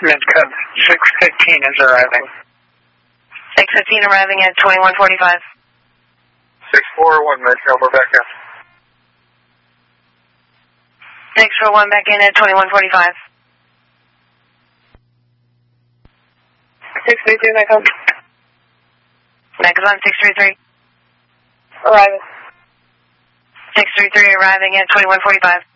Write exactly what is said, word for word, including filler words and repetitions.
Midcove six fifteen is arriving. six fifteen arriving at twenty-one forty-five. six four one, Midcove, we're back in. six four one back in at twenty-one forty-five. six three three, Midcove. Midcove on six three three. Arriving. six three three arriving at twenty-one forty-five.